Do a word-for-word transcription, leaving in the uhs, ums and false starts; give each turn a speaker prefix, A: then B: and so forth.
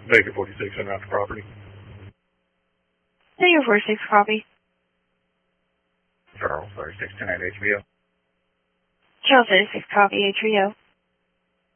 A: Baker forty-six, en route to property.
B: Baker forty-six, copy.
A: Charles thirty-six, ten eight H B O.
B: Charles thirty-six, copy, H B O.